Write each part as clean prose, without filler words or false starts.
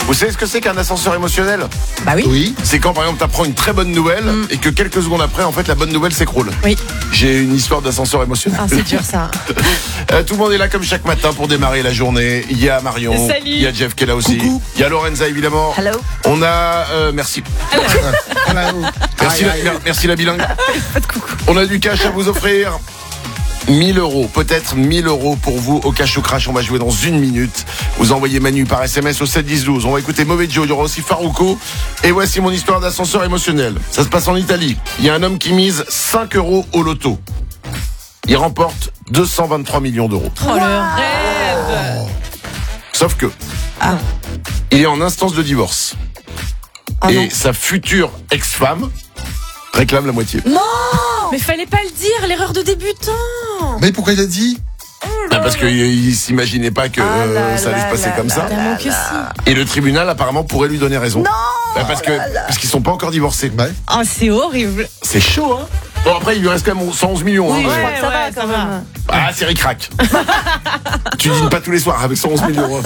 Vous savez ce que c'est qu'un ascenseur émotionnel ? Bah oui. Oui. C'est quand par exemple t'apprends une très bonne nouvelle et que quelques secondes après, en fait, la bonne nouvelle s'écroule. Oui. J'ai une histoire d'ascenseur émotionnel. Ah, c'est dur ça. Tout le monde est là comme chaque matin pour démarrer la journée. Il y a Marion, Salut. il y a Jeff qui est là aussi, Coucou. il y a Lorenza évidemment. Hello. On a merci. Merci la bilingue. On a du cash à vous offrir. 1000 euros, peut-être 1000 euros pour vous au Cash ou Crash. On va jouer dans une minute. Vous envoyez Manu par SMS au 7 10 12. On va écouter Mauvais Joe. Il y aura aussi Farouko. Et voici mon histoire d'ascenseur émotionnel. Ça se passe en Italie. Il y a un homme qui mise 5 euros au loto. Il remporte 223 millions d'euros. Oh, le rêve. Sauf que il est en instance de divorce. Ah et non. sa future ex-femme réclame la moitié. Mais fallait pas le dire, l'erreur de débutant. Mais pourquoi il a dit? Parce qu'il s'imaginait pas que ça allait se passer comme ça. Évidemment que si. Et le tribunal apparemment pourrait lui donner raison. Non. Parce qu'ils sont pas encore divorcés. Ouais. Oh, c'est horrible. C'est chaud, hein. Bon, après il lui reste quand même 111 millions. Oui, hein. ouais. Je crois que ça va quand même. Ah, c'est ric-rac. Tu dînes pas tous les soirs avec 111 millions.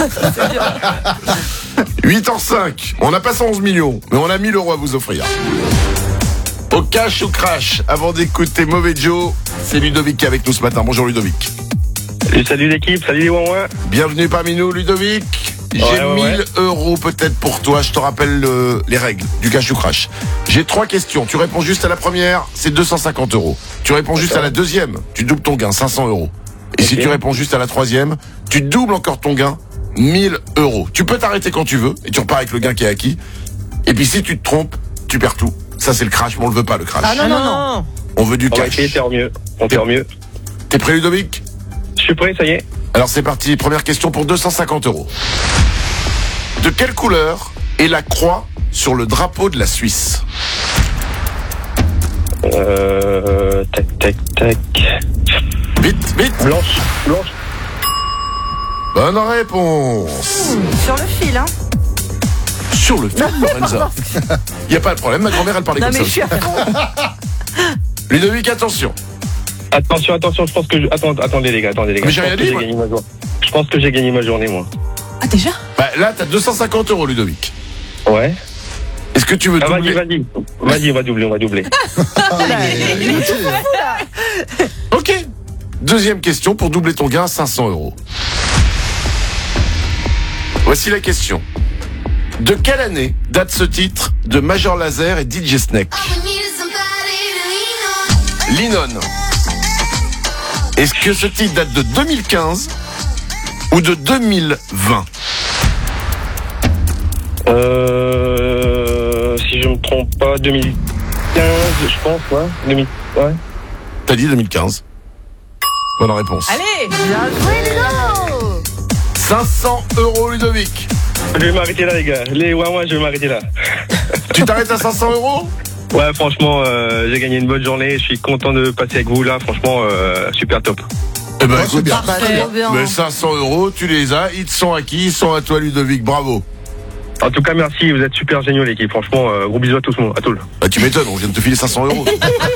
8h05. On n'a pas 111 millions, mais on a 1000 euros à vous offrir. Au Cash ou Crash, avant d'écouter Mauvais Joe, c'est Ludovic qui est avec nous ce matin. Bonjour Ludovic. Salut l'équipe, salut les ouin-ouin. Bienvenue parmi nous Ludovic. J'ai Ouais. 1000 euros peut-être pour toi. Je te rappelle les règles du Cash ou Crash. J'ai 3 questions. Tu réponds juste à la première, c'est 250 euros. Tu réponds juste à la deuxième, tu doubles ton gain, 500 euros. Et si Ok. tu réponds juste à la troisième, tu doubles encore ton gain, 1000 euros. Tu peux t'arrêter quand tu veux et tu repars avec le gain qui est acquis. Et puis si tu te trompes, tu perds tout. Ça c'est le crash, mais on le veut pas le crash. Ah non. On veut du On va cash. essayer de faire mieux. On fait mieux. T'es prêt Ludovic ? Je suis prêt, ça y est. Alors c'est parti, première question pour 250 euros. De quelle couleur est la croix sur le drapeau de la Suisse ? Tac. Vite, vite. Blanche. Bonne réponse. Sur le fil, hein. Sur le fil, Lorenza. Il n'y a pas de problème, ma grand-mère elle parlait Non comme mais je suis ça. à fond. Ludovic, attention. Attention, je pense que attendez les gars. Mais j'ai rien dit, moi. Je pense que j'ai gagné ma journée, moi. Ah, déjà? Bah, là, t'as 250 euros, Ludovic. Ouais. Est-ce que tu veux doubler ? Vas-y, on va doubler. Ok. Deuxième question pour doubler ton gain, 500 euros. Voici la question. De quelle année date ce titre de Major Lazer et DJ Snake ? Linon. Est-ce que ce titre date de 2015 ou de 2020 ? Si je me trompe pas, 2015, je pense, ouais. Ouais. T'as dit 2015. Bonne réponse. Allez. Bien joué, Ludo. 500 euros, Ludovic. Je vais m'arrêter là, les gars. Les ouin-ouin, je vais m'arrêter là. Tu t'arrêtes à 500 euros ? Ouais, franchement, j'ai gagné une bonne journée. Je suis content de passer avec vous là. Franchement, super top. Eh ben, Ouais, écoute, c'est bien. Parfait. Trop bien. mais 500 euros, tu les as, ils te sont acquis, ils sont à toi, Ludovic, bravo. En tout cas, merci. Vous êtes super géniaux, l'équipe. Franchement, gros bisous à tous, à tout le monde. Bah, tu m'étonnes, on vient de te filer 500 euros.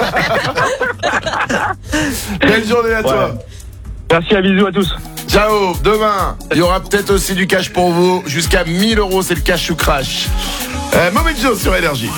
Belle journée à toi. Merci, à bisous à tous. Ciao, demain, il y aura peut-être aussi du cash pour vous. Jusqu'à 1000 euros, c'est le cash ou crash. Mauvais Joe sur Énergie.